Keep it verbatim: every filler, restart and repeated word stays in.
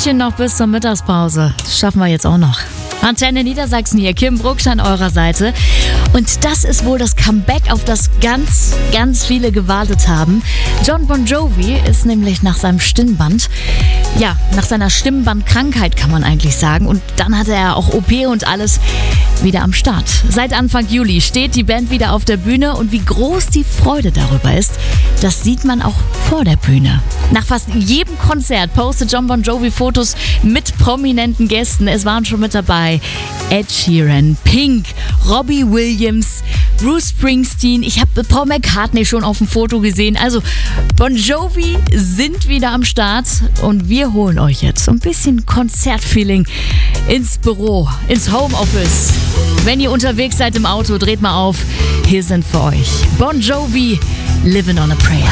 Minütchen noch bis zur Mittagspause. Das schaffen wir jetzt auch noch. Antenne Niedersachsen hier, Kim Brucksch an eurer Seite. Und das ist wohl das Comeback, auf das ganz, ganz viele gewartet haben. Jon Bon Jovi ist nämlich nach seinem Stimmband, ja, nach seiner Stimmbandkrankheit kann man eigentlich sagen. Und dann hatte er auch O P und alles wieder am Start. Seit Anfang Juli steht die Band wieder auf der Bühne und wie groß die Freude darüber ist, das sieht man auch vor der Bühne. Nach fast jedem Konzert postet Jon Bon Jovi Fotos mit prominenten Gästen. Es waren schon mit dabei Ed Sheeran, Pink, Robbie Williams, Bruce Springsteen. Ich habe Paul McCartney schon auf dem Foto gesehen. Also Bon Jovi sind wieder am Start und wir holen euch jetzt so ein bisschen Konzertfeeling ins Büro, ins Homeoffice. Wenn ihr unterwegs seid im Auto, dreht mal auf. Hier sind für euch Bon Jovi, Living on a Prayer.